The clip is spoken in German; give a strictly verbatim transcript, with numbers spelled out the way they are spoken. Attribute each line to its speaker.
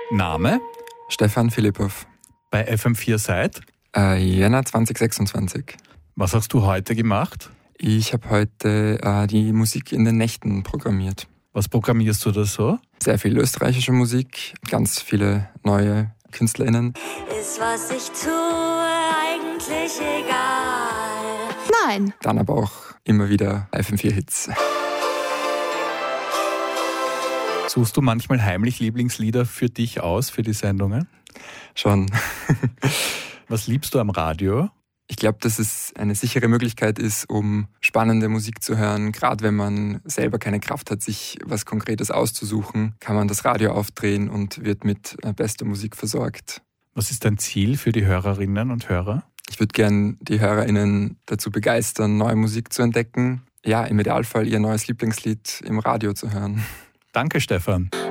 Speaker 1: Name?
Speaker 2: Stefan Philippov.
Speaker 1: Bei F M vier seit?
Speaker 2: Äh, Jänner zwanzig sechsundzwanzig.
Speaker 1: Was hast du heute gemacht?
Speaker 2: Ich habe heute äh, die Musik in den Nächten programmiert.
Speaker 1: Was programmierst du da so?
Speaker 2: Sehr viel österreichische Musik, ganz viele neue KünstlerInnen.
Speaker 3: Ist, was ich tue, eigentlich egal?
Speaker 4: Nein.
Speaker 2: Dann aber auch immer wieder F M vier Hits.
Speaker 1: Suchst du manchmal heimlich Lieblingslieder für dich aus, für die Sendungen?
Speaker 2: Schon.
Speaker 1: Was liebst du am Radio?
Speaker 2: Ich glaube, dass es eine sichere Möglichkeit ist, um spannende Musik zu hören. Gerade wenn man selber keine Kraft hat, sich was Konkretes auszusuchen, kann man das Radio aufdrehen und wird mit bester Musik versorgt.
Speaker 1: Was ist dein Ziel für die Hörerinnen und Hörer?
Speaker 2: Ich würde gern die HörerInnen dazu begeistern, neue Musik zu entdecken. Ja, im Idealfall ihr neues Lieblingslied im Radio zu hören.
Speaker 1: Danke, Stefan.